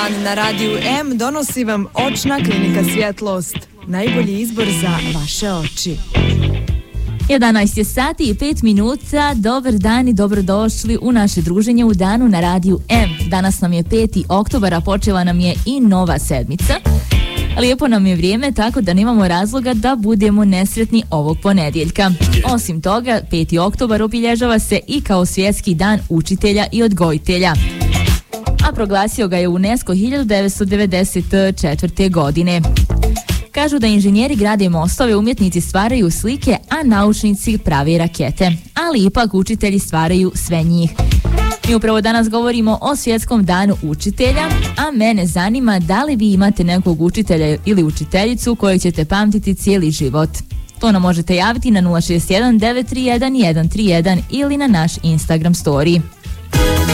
dan na Radiju M donosi vam Očna klinika Svjetlost. Najbolji izbor za vaše oči. 11 je sati i 5 minuta. Dobar dan i dobrodošli u naše druženje u danu na Radiju M. Danas nam je 5. oktobar, a počela nam je i nova sedmica. Lijepo nam je vrijeme, tako da nemamo razloga da budemo nesretni ovog ponedjeljka. Osim toga, 5. oktobar obilježava se i kao svjetski dan učitelja i odgojitelja, a proglasio ga je UNESCO 1994. godine. Kažu da inženjeri grade mostove, umjetnici stvaraju slike, a naučnici prave rakete. Ali ipak učitelji stvaraju sve njih. Mi upravo danas govorimo o svjetskom danu učitelja, a mene zanima da li vi imate nekog učitelja ili učiteljicu koju ćete pamtiti cijeli život. To nam možete javiti na 061 931 131 ili na naš Instagram story.